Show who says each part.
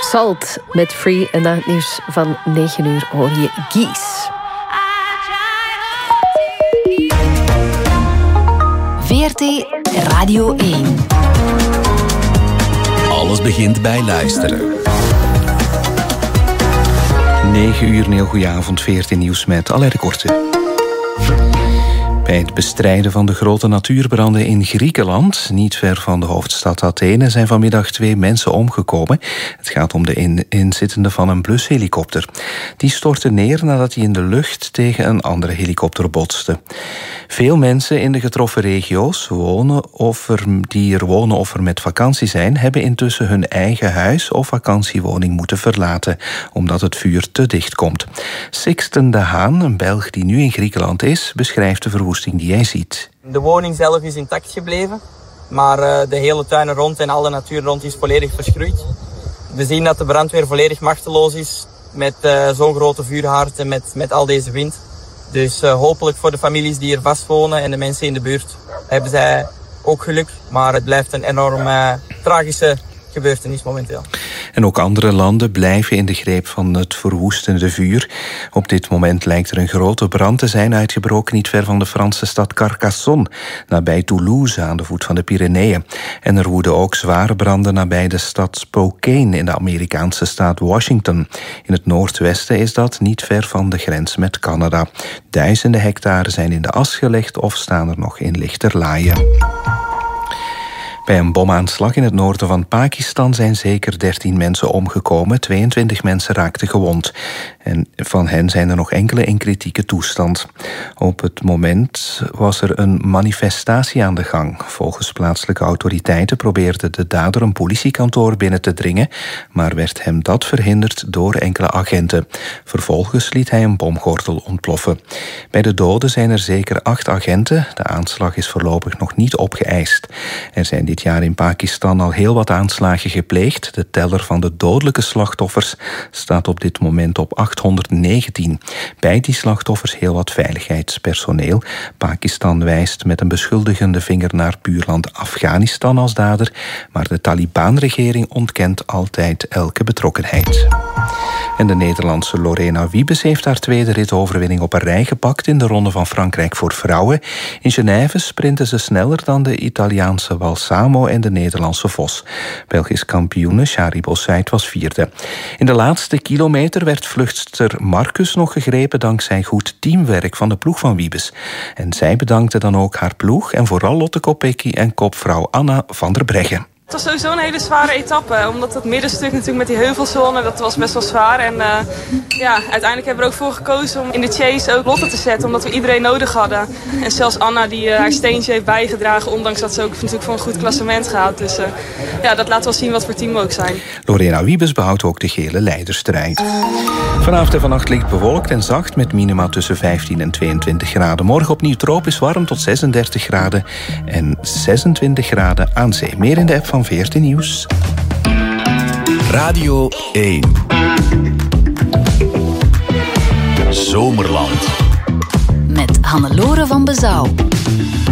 Speaker 1: Salt met Free. En na het nieuws van 9 uur hoor je Gies.
Speaker 2: VRT Radio 1.
Speaker 3: Alles begint bij luisteren.
Speaker 4: 9 uur, een heel goede avond, VRT Nieuws met Alain Korte. Bij het bestrijden van de grote natuurbranden in Griekenland, niet ver van de hoofdstad Athene, zijn vanmiddag 2 mensen omgekomen. Het gaat om de inzittende van een blushelikopter. Die stortte neer nadat hij in de lucht tegen een andere helikopter botste. Veel mensen in de getroffen regio's die er wonen of er met vakantie zijn, hebben intussen hun eigen huis of vakantiewoning moeten verlaten, omdat het vuur te dicht komt. Sixten de Haan, een Belg die nu in Griekenland is, beschrijft de verwoesting die hij ziet.
Speaker 5: De woning zelf is intact gebleven, maar de hele tuin er rond en alle natuur rond is volledig verschroeid. We zien dat de brandweer volledig machteloos is met zo'n grote vuurhaard en met al deze wind. Dus hopelijk voor de families die er vastwonen en de mensen in de buurt hebben zij ook geluk. Maar het blijft een enorm tragische gebeurtenis momenteel.
Speaker 4: En ook andere landen blijven in de greep van het verwoestende vuur. Op dit moment lijkt er een grote brand te zijn uitgebroken niet ver van de Franse stad Carcassonne, nabij Toulouse aan de voet van de Pyreneeën. En er woeden ook zware branden nabij de stad Spokane in de Amerikaanse staat Washington. In het noordwesten is dat niet ver van de grens met Canada. Duizenden hectare zijn in de as gelegd of staan er nog in lichterlaaien. Bij een bomaanslag in het noorden van Pakistan zijn zeker 13 mensen omgekomen. 22 mensen raakten gewond. En van hen zijn er nog enkele in kritieke toestand. Op het moment was er een manifestatie aan de gang. Volgens plaatselijke autoriteiten probeerde de dader een politiekantoor binnen te dringen, maar werd hem dat verhinderd door enkele agenten. Vervolgens liet hij een bomgordel ontploffen. Bij de doden zijn er zeker 8 agenten. De aanslag is voorlopig nog niet opgeëist. Er zijn dit jaar in Pakistan al heel wat aanslagen gepleegd. De teller van de dodelijke slachtoffers staat op dit moment op 819. Bij die slachtoffers heel wat veiligheidspersoneel. Pakistan wijst met een beschuldigende vinger naar buurland Afghanistan als dader, maar de Taliban-regering ontkent altijd elke betrokkenheid. En de Nederlandse Lorena Wiebes heeft haar tweede ritoverwinning op een rij gepakt in de Ronde van Frankrijk voor vrouwen. In Genève sprinten ze sneller dan de Italiaanse Balsamo en de Nederlandse Vos. Belgisch kampioene Shari Bossait was 4e. In de laatste kilometer werd vluchtster Marcus nog gegrepen dankzij goed teamwerk van de ploeg van Wiebes. En zij bedankte dan ook haar ploeg en vooral Lotte Kopecky en kopvrouw Anna van der Breggen.
Speaker 6: Het was sowieso een hele zware etappe, omdat het middenstuk natuurlijk met die heuvelzone, dat was best wel zwaar. En uiteindelijk hebben we er ook voor gekozen om in de chase ook Lotte te zetten, omdat we iedereen nodig hadden. En zelfs Anna die haar steentje heeft bijgedragen, ondanks dat ze ook natuurlijk voor een goed klassement gaat. Dus dat laat wel zien wat voor team we ook zijn.
Speaker 4: Lorena Wiebes behoudt ook de gele leidersstrijd. Vanavond en vannacht licht bewolkt en zacht met minima tussen 15 en 22 graden. Morgen opnieuw tropisch warm tot 36 graden en 26 graden aan zee. Meer in de app van VRT Nieuws.
Speaker 3: Radio 1. Zomerland.
Speaker 2: Met Hannelore van Bezouw.